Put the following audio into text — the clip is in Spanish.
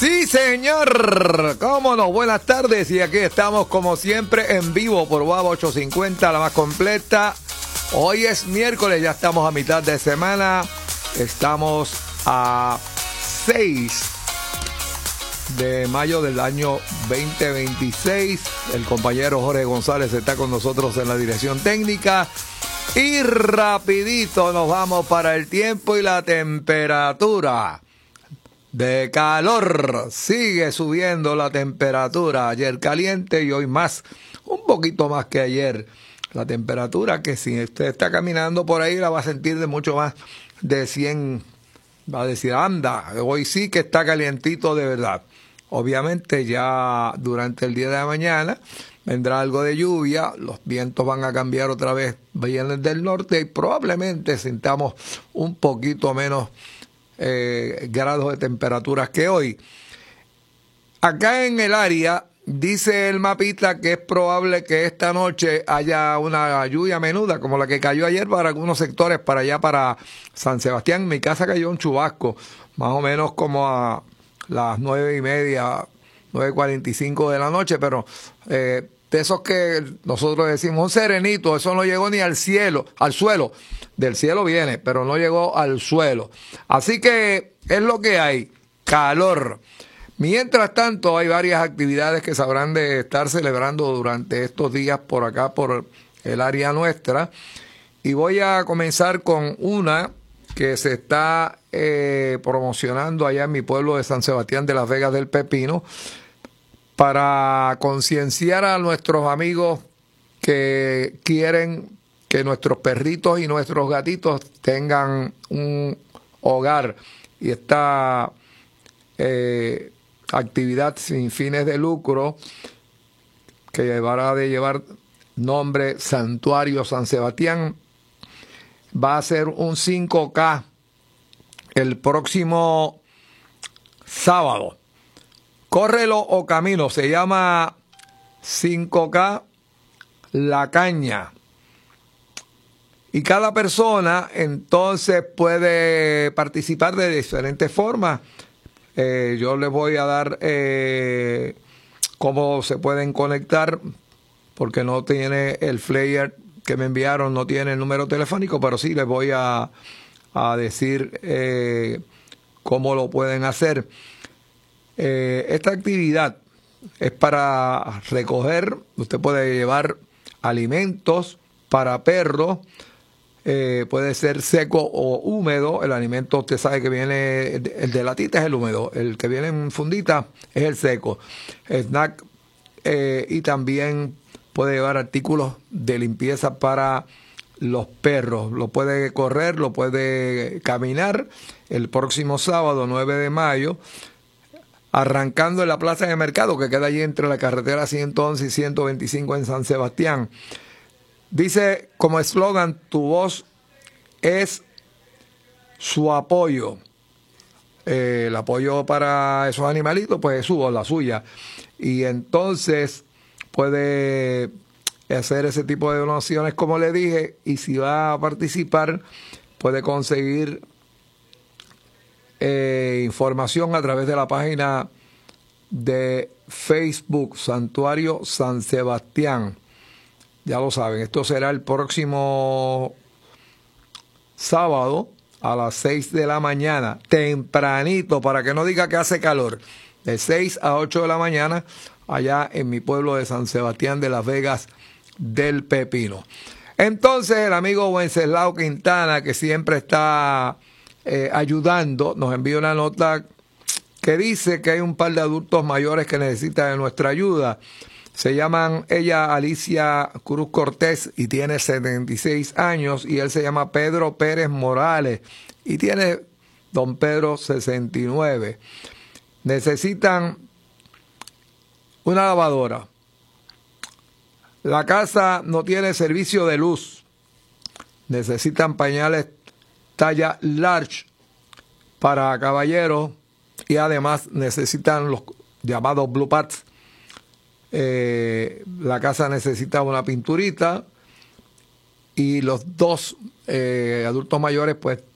Sí, señor. Cómo no, buenas tardes. Y aquí estamos como siempre en vivo por Guava 850, la más completa. Hoy es miércoles, ya estamos a mitad de semana. Estamos a 6 de mayo del año 2026. El compañero Jorge González está con nosotros en la dirección técnica. Y rapidito nos vamos para el tiempo y la temperatura. De calor, sigue subiendo la temperatura. Ayer caliente y hoy más, un poquito más que ayer. La temperatura que si usted está caminando por ahí la va a sentir de mucho más de 100. Va a decir, anda, hoy sí que está calientito de verdad. Obviamente ya durante el día de la mañana vendrá algo de lluvia, los vientos van a cambiar otra vez, vienen del norte y probablemente sintamos un poquito menos grados de temperaturas que hoy. Acá en el área dice el mapita que es probable que esta noche haya una lluvia menuda como la que cayó ayer para algunos sectores, para allá para San Sebastián. En mi casa cayó un chubasco, más o menos como a las 9:30, 9:45 de la noche, pero de esos que nosotros decimos un serenito, eso no llegó ni al cielo, al suelo. Del cielo viene, pero no llegó al suelo. Así que es lo que hay, calor. Mientras tanto, hay varias actividades que se habrán de estar celebrando durante estos días por acá, por el área nuestra. Y voy a comenzar con una que se está promocionando allá en mi pueblo de San Sebastián de las Vegas del Pepino, para concienciar a nuestros amigos que quieren que nuestros perritos y nuestros gatitos tengan un hogar. Y esta actividad sin fines de lucro, que llevar nombre Santuario San Sebastián, va a ser un 5K el próximo sábado. Córrelo o camino, se llama 5K La Caña. Y cada persona entonces puede participar de diferentes formas. Yo les voy a dar cómo se pueden conectar, porque no tiene el flyer que me enviaron, no tiene el número telefónico, pero sí les voy a decir cómo lo pueden hacer. Esta actividad es para recoger, usted puede llevar alimentos para perros, puede ser seco o húmedo. El alimento, usted sabe que viene, el de latita es el húmedo, el que viene en fundita es el seco. Snack, y también puede llevar artículos de limpieza para los perros. Lo puede correr, lo puede caminar el próximo sábado 9 de mayo, arrancando en la Plaza de Mercado, que queda allí entre la carretera 111 y 125 en San Sebastián. Dice como eslogan, tu voz es su apoyo. El apoyo para esos animalitos, pues es su voz, la suya. Y entonces puede hacer ese tipo de donaciones, como le dije, y si va a participar, puede conseguir información a través de la página de Facebook Santuario San Sebastián. Ya lo saben, esto será el próximo sábado a las 6 de la mañana, tempranito, para que no diga que hace calor, de 6 a 8 de la mañana, allá en mi pueblo de San Sebastián de las Vegas del Pepino. Entonces el amigo Wenceslao Quintana, que siempre está ayudando, nos envía una nota que dice que hay un par de adultos mayores que necesitan de nuestra ayuda. Se llaman ella Alicia Cruz Cortés y tiene 76 años, y él se llama Pedro Pérez Morales y tiene don Pedro 69. Necesitan una lavadora. La casa no tiene servicio de luz. Necesitan pañales talla large para caballeros y además necesitan los llamados blue pads. La casa necesita una pinturita y los dos adultos mayores pues